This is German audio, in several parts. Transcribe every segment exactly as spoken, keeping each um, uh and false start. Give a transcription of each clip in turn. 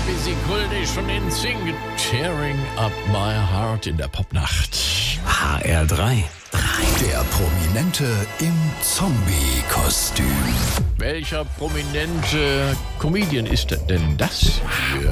Busy Coalition in Sing, Tearing Up My Heart in der Popnacht. H R drei. Der Prominente im Zombie-Kostüm. Welcher prominente Comedian ist denn das hier?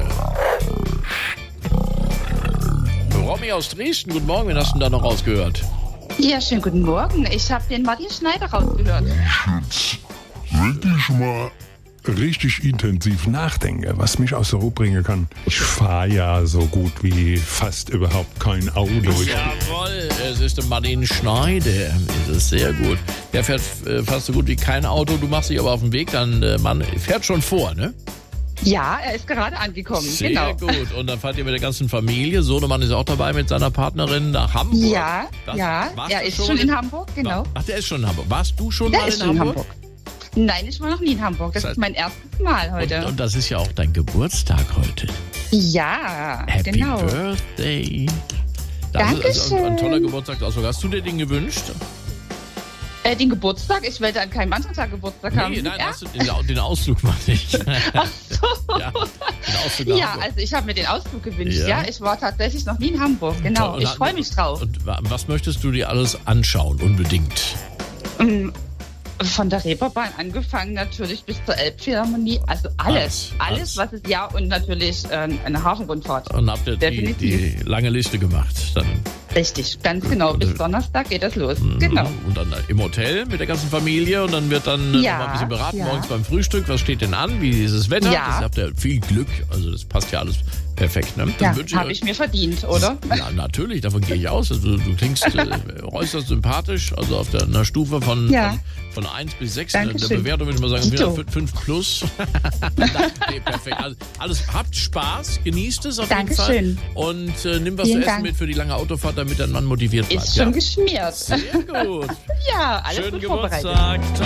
Romy aus Dresden, guten Morgen, wen hast du denn da noch rausgehört? Ja, schönen guten Morgen. Ich habe den Martin Schneider rausgehört. Jetzt wirklich mal richtig intensiv nachdenke, was mich aus der Ruhe bringen kann. Ich fahre ja so gut wie fast überhaupt kein Auto. Ich Jawohl, es ist der Martin Schneider. Das ist sehr gut. Der fährt äh, fast so gut wie kein Auto. Du machst dich aber auf den Weg, dann äh, man fährt schon vor, ne? Ja, er ist gerade angekommen. Sehr genau. gut. Und dann fahrt ihr mit der ganzen Familie. Sohnemann ist auch dabei mit seiner Partnerin nach Hamburg. Ja, Das, ja, warst er du ist schon schon in Hamburg, genau. Ach, der ist schon in Hamburg. Warst du schon Der mal ist in schon in Hamburg? Hamburg. Nein, ich war noch nie in Hamburg. Das Das heißt- ist mein erstes Mal heute. Und, und das ist ja auch dein Geburtstag heute. ja, Happy genau. Birthday. Das ist also ein, ein toller Geburtstagsausflug. Hast du dir den gewünscht? Äh, den Geburtstag? Ich werde an keinem anderen Tag Geburtstag haben. Nee, nein, ja? hast du den, den Ausflug mal nicht. Ach so. Ja, den Ausflug nach Ja, Hamburg. also ich habe mir den Ausflug gewünscht. Ja. Ja, ich war tatsächlich noch nie in Hamburg. Genau, Und- ich freue mich drauf. Und wa- was möchtest du dir alles anschauen, unbedingt? Ähm, Von der Reeperbahn angefangen natürlich bis zur Elbphilharmonie. Also alles. Alles, Alles, alles. was es ja und natürlich ähm, eine Hafenrundfahrt. Und habt ihr die, Definitiv. die lange Liste gemacht? Dann, Richtig, ganz genau. Bis Donnerstag geht das los. Genau. Und dann im Hotel mit der ganzen Familie und dann wird dann äh, Ja, noch mal ein bisschen beraten ja. morgens beim Frühstück. Was steht denn an? Wie ist das Wetter? Ja. Das habt ihr viel Glück. Also das passt ja alles perfekt. Ne? Dann Ja, wünsche habe ich mir verdient, oder? Ja, natürlich, davon gehe ich aus. Also, du klingst äh, äußerst sympathisch, also auf der, einer Stufe von, Ja. von, von eins bis sechs. In der Dankeschön. Bewertung würde ich mal sagen, Dito. wieder fünf plus. Nein, nee, perfekt. Also, alles, habt Spaß, genießt es auf jeden Fall. Dankeschön. Und äh, nimm was Vielen zu essen Dank. mit für die lange Autofahrt, damit dein Mann motiviert bleibt. Ist schon ja. geschmiert. Sehr gut. Ja, alles Schönen gut vorbereitet. Geburtstag. Ciao.